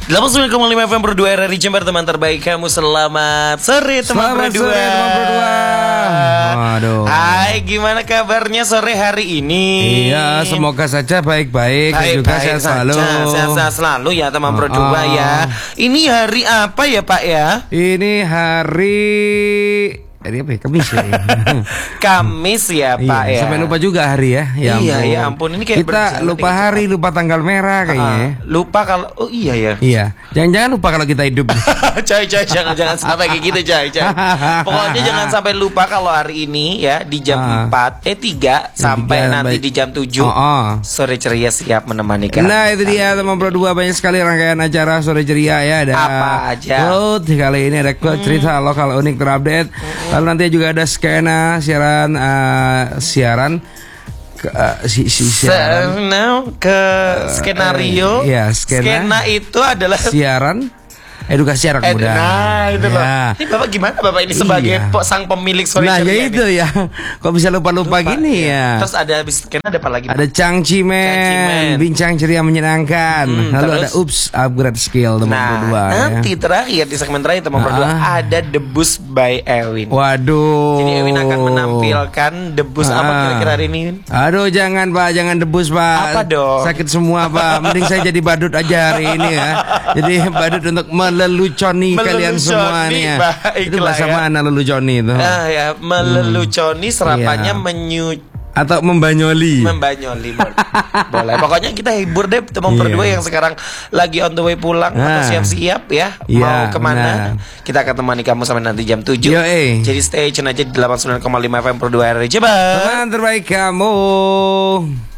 89,5 FM Pro 2 RRI Jember, teman terbaik kamu. Selamat sore teman Pro 2. Waduh. Hai, gimana kabarnya sore hari ini? Iya, semoga saja baik-baik dan juga sehat selalu. Sehat selalu ya teman Pro 2 ya. Ini hari apa ya Pak ya? Ini hari apa ya? Kamis ya. Kamis ya Pak ya. Sampai lupa juga hari ya. Ya iya ampun. ya ampun, ini kayak kita lupa hari, lupa tanggal merah kayaknya. Lupa kalau iya ya. Iya. Jangan-jangan lupa kalau kita hidup. Coy, jangan sampai kayak gitu, coy. Pokoknya jangan sampai lupa kalau hari ini ya di jam 3 sampai nanti di jam 7 sore ceria siap menemani kamu. Nah, itu dia teman Pro 2, banyak sekali rangkaian acara sore ceria ya. Ada apa aja? Kali ini ada cerita lokal unik terupdate. Lalu nanti juga ada skena siaran skenario. Ya, skena itu adalah siaran edukasi anak muda. Nah, itu Pak. Ya. Ini Bapak gimana Bapak ini sebagai sang pemilik sore ceria? Nah, ya itu ya. Kok bisa lupa gini ya? Terus ada skena ada apa lagi? Ada Cangcimen, bincang ceria menyenangkan. Lalu ada upgrade skill teman Pro 2. Nanti terakhir di segmen terakhir teman Pro 2 ada debus by Ewin. Waduh. Jadi Ewin akan menampilkan debus apa kira-kira hari ini? Aduh, jangan Pak, jangan debus Pak. Apa dong? Sakit semua Pak. Mending saya jadi badut aja hari ini ya. Jadi badut untuk meleluconi kalian semua nih ya. Itu bahasa mana leluconi itu? Ya, meleluconi serapannya atau membanyoli. Boleh. Pokoknya kita hibur deh teman Pro 2 yang sekarang lagi on the way pulang atau siap-siap ya. Mau kemana? Kita akan temani kamu sampai nanti jam 7. Jadi stay tune aja di 89,5 FM Pro 2 RRI Jember. Teman terbaik kamu.